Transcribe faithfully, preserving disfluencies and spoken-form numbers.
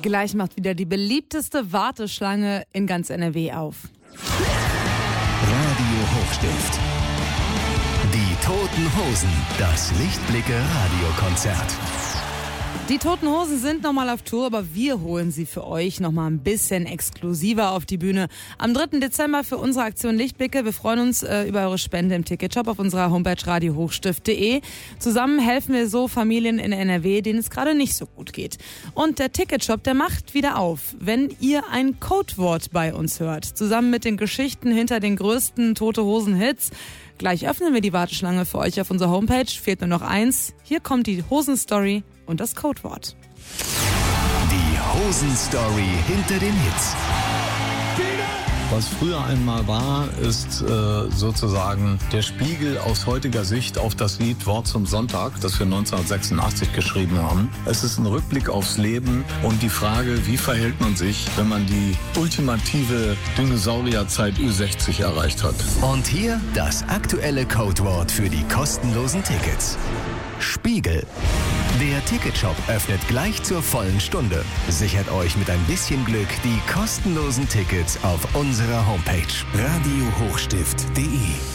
Gleich macht wieder die beliebteste Warteschlange in ganz N R W auf. Radio Hochstift. Die Toten Hosen. Das Lichtblicke-Radiokonzert. Die Toten Hosen sind nochmal auf Tour, aber wir holen sie für euch nochmal ein bisschen exklusiver auf die Bühne. Am dritten Dezember für unsere Aktion Lichtblicke. Wir freuen uns äh, über eure Spende im Ticketshop auf unserer Homepage radio hochstift punkt de. Zusammen helfen wir so Familien in N R W, denen es gerade nicht so gut geht. Und der Ticketshop, der macht wieder auf, wenn ihr ein Codewort bei uns hört. Zusammen mit den Geschichten hinter den größten Tote Hosen-Hits. Gleich öffnen wir die Warteschlange für euch auf unserer Homepage. Fehlt nur noch eins. Hier kommt die Hosenstory und das Codewort. Die Hosenstory hinter den Hits. Was früher einmal war, ist äh, sozusagen der Spiegel aus heutiger Sicht auf das Lied Wort zum Sonntag, das wir neunzehnhundertsechsundachtzig geschrieben haben. Es ist ein Rückblick aufs Leben und die Frage, wie verhält man sich, wenn man die ultimative Dinosaurierzeit Ü sechzig erreicht hat. Und hier das aktuelle Codewort für die kostenlosen Tickets. Spiegel. Der Ticketshop öffnet gleich zur vollen Stunde. Sichert euch mit ein bisschen Glück die kostenlosen Tickets auf unserer Homepage radio hochstift punkt de.